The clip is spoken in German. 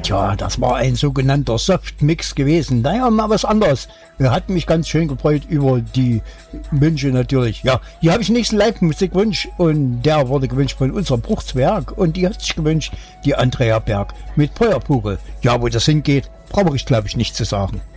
Tja, das war ein sogenannter Softmix gewesen. Naja, mal was anderes. Er hat mich ganz schön gefreut über die Wünsche natürlich. Ja, hier habe ich den nächsten Live-Musikwunsch und der wurde gewünscht von unserem Bruchswerk und die hat sich gewünscht, die Andrea Berg mit Feuerpure. Ja, wo das hingeht, brauche ich glaube ich nicht zu sagen.